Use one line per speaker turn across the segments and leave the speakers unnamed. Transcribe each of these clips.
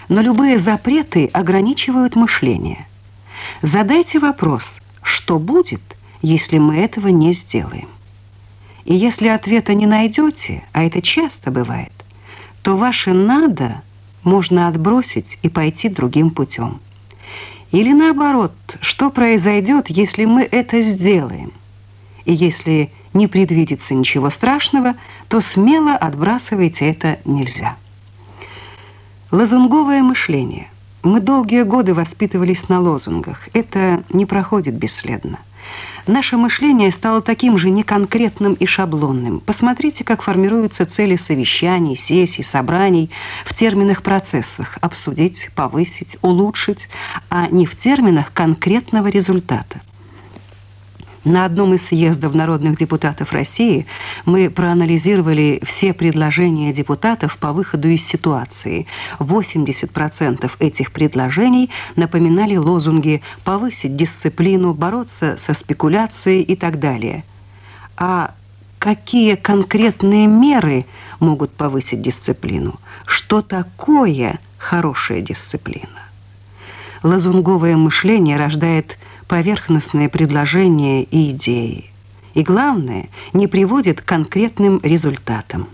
Но любые запреты ограничивают мышление. Задайте вопрос, что будет, если мы этого не сделаем? И если ответа не найдете, а это часто бывает, то ваше «надо» можно отбросить и пойти другим путем. Или наоборот, что произойдет, если мы это сделаем? И если не предвидится ничего страшного, то смело отбрасывайте это нельзя. Лозунговое мышление. Мы долгие годы воспитывались на лозунгах. Это не проходит бесследно. Наше мышление стало таким же неконкретным и шаблонным. Посмотрите, как формируются цели совещаний, сессий, собраний в терминах процессах: обсудить, повысить, улучшить, а не в терминах конкретного результата. На одном из съездов народных депутатов России мы проанализировали все предложения депутатов по выходу из ситуации. 80% этих предложений напоминали лозунги «повысить дисциплину», «бороться со спекуляцией» и так далее. А какие конкретные меры могут повысить дисциплину? Что такое хорошая дисциплина? Лозунговое мышление рождает поверхностные предложения и идеи. И главное, не приводит к конкретным результатам.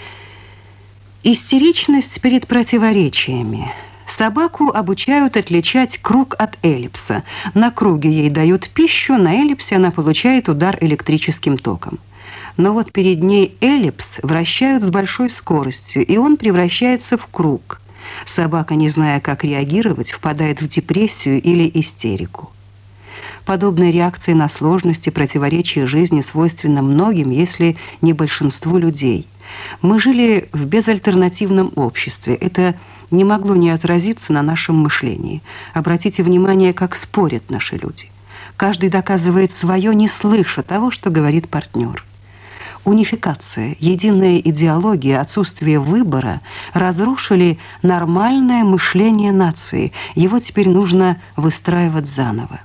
Истеричность перед противоречиями. Собаку обучают отличать круг от эллипса. На круге ей дают пищу, на эллипсе она получает удар электрическим током. Но вот перед ней эллипс вращают с большой скоростью, и он превращается в круг. Собака, не зная, как реагировать, впадает в депрессию или истерику. Подобные реакции на сложности, противоречия жизни свойственны многим, если не большинству людей. Мы жили в безальтернативном обществе. Это не могло не отразиться на нашем мышлении. Обратите внимание, как спорят наши люди. Каждый доказывает свое, не слыша того, что говорит партнер. Унификация, единая идеология, отсутствие выбора разрушили нормальное мышление нации. Его теперь нужно выстраивать заново.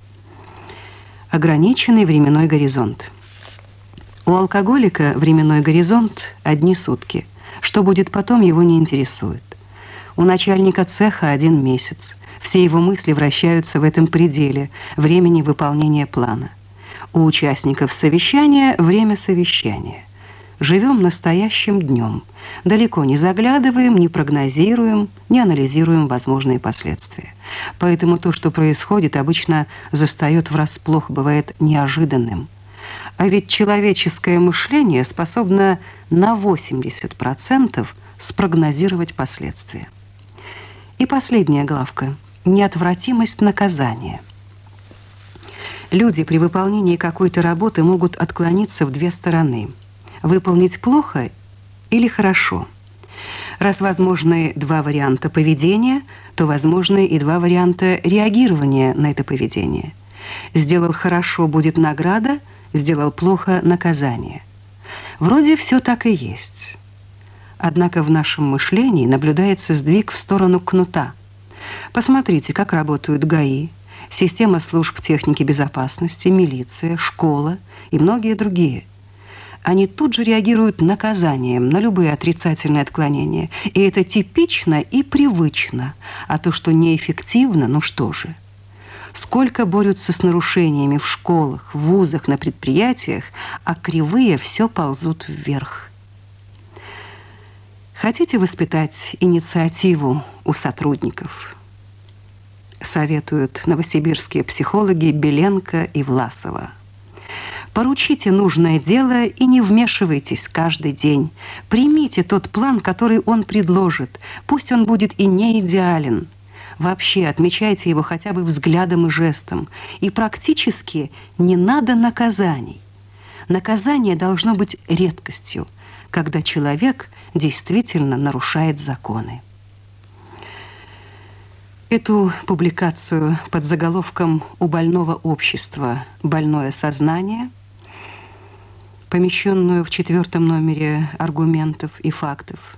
Ограниченный временной горизонт. У алкоголика временной горизонт – одни сутки. Что будет потом, его не интересует. У начальника цеха 1 месяц. Все его мысли вращаются в этом пределе времени выполнения плана. У участников совещания время совещания. Живем настоящим днем. Далеко не заглядываем, не прогнозируем, не анализируем возможные последствия. Поэтому то, что происходит, обычно застает врасплох, бывает неожиданным. А ведь человеческое мышление способно на 80% спрогнозировать последствия. И последняя главка – неотвратимость наказания. Люди при выполнении какой-то работы могут отклониться в 2 стороны – выполнить плохо или хорошо. Раз возможны 2 варианта поведения, то возможны и 2 варианта реагирования на это поведение. Сделал хорошо – будет награда, сделал плохо – наказание. Вроде все так и есть. Однако в нашем мышлении наблюдается сдвиг в сторону кнута. Посмотрите, как работают ГАИ, система служб техники безопасности, милиция, школа и многие другие. Они тут же реагируют наказанием на любые отрицательные отклонения. И это типично и привычно. А то, что неэффективно, ну что же. Сколько борются с нарушениями в школах, в вузах, на предприятиях, а кривые все ползут вверх. Хотите воспитать инициативу у сотрудников? Советуют новосибирские психологи Беленко и Власова. Поручите нужное дело и не вмешивайтесь каждый день. Примите тот план, который он предложит. Пусть он будет и не идеален. Вообще отмечайте его хотя бы взглядом и жестом. И практически не надо наказаний. Наказание должно быть редкостью, когда человек действительно нарушает законы. Эту публикацию под заголовком «У больного общества больное сознание», помещенную в 4-м номере «Аргументов и фактов»,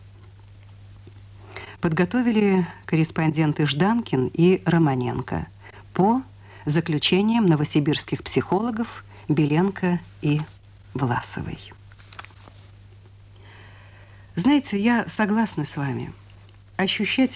подготовили корреспонденты Жданкин и Романенко по заключениям новосибирских психологов Беленко и Власовой. Знаете, я согласна с вами. Ощущать